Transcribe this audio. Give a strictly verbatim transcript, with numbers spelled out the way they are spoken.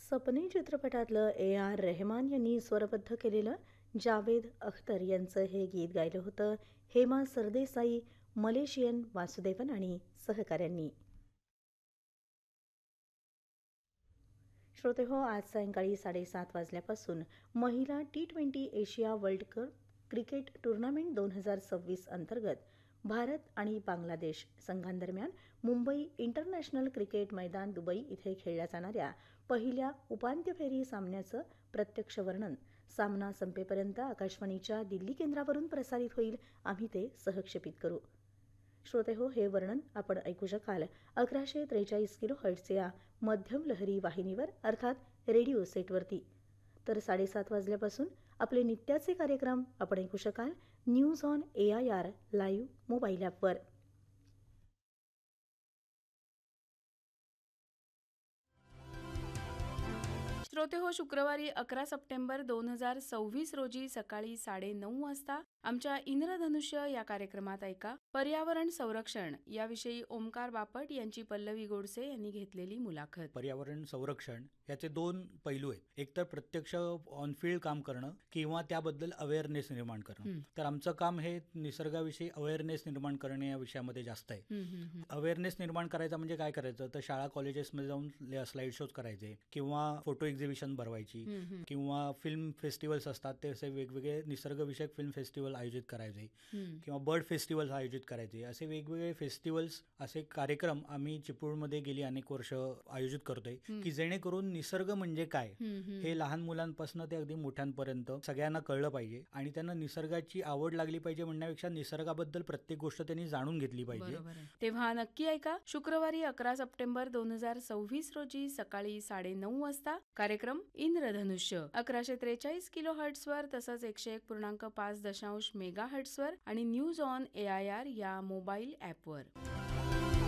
सपने चित्रपटातलं A R Rahman यांनी स्वरबद्ध केलेलं जावेद अख्तर यांचं हे गीत गायलं होतं हेमा सरदेसाई, मलेशियन वासुदेवन आणि सहकाऱ्यांनी. श्रोते हो, आज सायंकाळी साडेसात वाजल्यापासून महिला T twenty Asia world cup cricket tournament दोन हजार सव्वीस अंतर्गत भारत आणि बांगलादेश संघांदरम्यान मुंबई इंटरनॅशनल क्रिकेट मैदान दुबई इथे खेळल्या जाणाऱ्या पहिल्या उपांत्य फेरी सामन्याचं प्रत्यक्ष वर्णन सामना संपेपर्यंत आकाशवाणीच्या दिल्ली केंद्रावरून प्रसारित होईल. आम्ही ते सहक्षेपित करू. श्रोते हो, हे वर्णन आपण ऐकू शकाल अकराशे त्रेचाळीस किलो हर्ट्झ या मध्यम लहरी वाहिनीवर अर्थात रेडिओ सेटवरती. तर साडेसात वाजल्यापासून आपले नित्याचे कार्यक्रम आपण ऐकू शकाल news on A I R live mobile ॲपवर. श्रोते हो, शुक्रवारी अकरा सप्टेंबर दोन हजार सव्वीस रोजी सकाळी साडे नऊ वाजता आमच्या इंद्रधनुष्य या कार्यक्रमात ऐका पर्यावरण संरक्षण याविषयी ओमकार बापट यांची पल्लवी गोडसे यांनी घेतलेली मुलाखत. पर्यावरण संरक्षण याचे दोन पैलू आहेत. एक तर प्रत्यक्ष ऑनफिल्ड काम करणं किंवा त्याबद्दल अवेअरनेस निर्माण करणं. तर आमचं काम हे निसर्गाविषयी अवेअरनेस निर्माण करणे या विषयामध्ये जास्त आहे. अवेअरनेस निर्माण करायचा म्हणजे काय करायचं, तर शाळा कॉलेजेसमध्ये जाऊन स्लाइड शोज करायचे किंवा फोटो एक्झिबिशन भरवायची किंवा फिल्म फेस्टिवल्स असतात ते असे वेगवेगळे निसर्गविषयक फिल्म फेस्टिवल आयोजित करायचे किंवा बर्ड फेस्टिवल्स आयोजित करायचे. असे वेगवेगळे फेस्टिवल्स, असे कार्यक्रम आम्ही चिपळूणमध्ये गेली अनेक वर्ष आयोजित करतोय की जेणेकरून निसर्ग म्हणजे काय हे लहान मुलांपासून ते अगदी मोठ्यांपर्यंत सगळ्यांना कळलं पाहिजे आणि त्यांना निसर्गाची आवड लागली पाहिजे म्हणण्यापेक्षा निसर्गाबद्दल प्रत्येक गोष्ट त्यांनी जाणून घेतली पाहिजे. तेव्हा नक्की ऐका शुक्रवारी अकरा सप्टेंबर दोन हजार सव्वीस रोजी सकाळी साडे नऊ वाजता कार्यक्रम इंद्रधनुष्य अकराशे त्रेचाळीस किलो हर्ट्झवर तसंच एकशे एक पूर्णांक पाच दशांश मेगा हर्ट्झवर आणि news on A I R या मोबाईल ॲपवर.